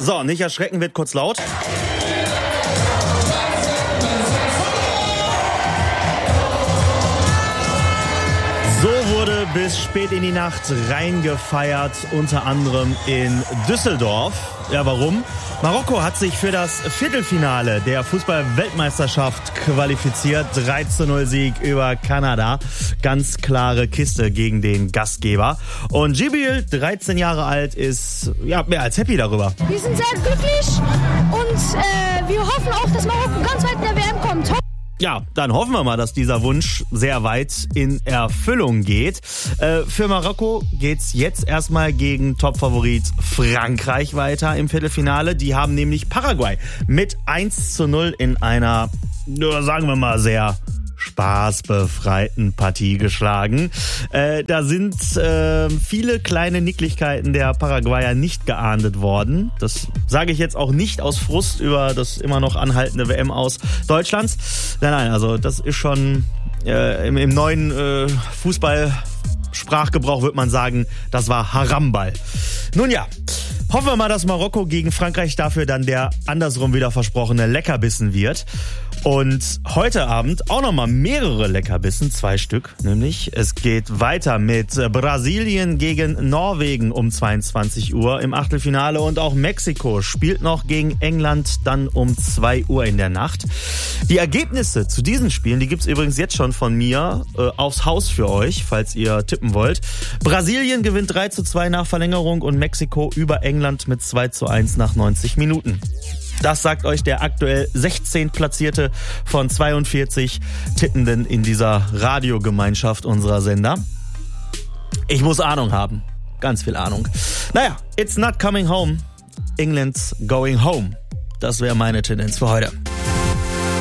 So, nicht erschrecken, wird kurz laut. So wurde bis spät in die Nacht reingefeiert, unter anderem in Düsseldorf. Ja, warum? Marokko hat sich für das Viertelfinale der Fußball-Weltmeisterschaft qualifiziert. 3:0 Sieg über Kanada. Ganz klare Kiste gegen den Gastgeber. Und Jibril, 13 Jahre alt, ist mehr als happy darüber. Wir sind sehr glücklich und wir hoffen auch, dass Marokko ganz weit in der WM kommt. Ja, dann hoffen wir mal, dass dieser Wunsch sehr weit in Erfüllung geht. Für Marokko geht's jetzt erstmal gegen Topfavorit Frankreich weiter im Viertelfinale. Die haben nämlich Paraguay mit 1:0 in einer, sagen wir mal, sehr spaßbefreiten Partie geschlagen. Da sind viele kleine Nicklichkeiten der Paraguayer nicht geahndet worden. Das sage ich jetzt auch nicht aus Frust über das immer noch anhaltende WM aus Deutschlands. Nein, also das ist schon im neuen Fußballsprachgebrauch würde man sagen, das war Haramball. Nun ja, hoffen wir mal, dass Marokko gegen Frankreich dafür dann der andersrum wieder versprochene Leckerbissen wird. Und heute Abend auch nochmal mehrere Leckerbissen, 2 Stück nämlich. Es geht weiter mit Brasilien gegen Norwegen um 22 Uhr im Achtelfinale und auch Mexiko spielt noch gegen England dann um 2 Uhr in der Nacht. Die Ergebnisse zu diesen Spielen, die gibt's übrigens jetzt schon von mir aufs Haus für euch, falls ihr tippen wollt. Brasilien gewinnt 3:2 nach Verlängerung und Mexiko über England mit 2:1 nach 90 Minuten. Das sagt euch der aktuell 16. Platzierte von 42 Tippenden in dieser Radiogemeinschaft unserer Sender. Ich muss Ahnung haben. Ganz viel Ahnung. Naja, it's not coming home. England's going home. Das wäre meine Tendenz für heute.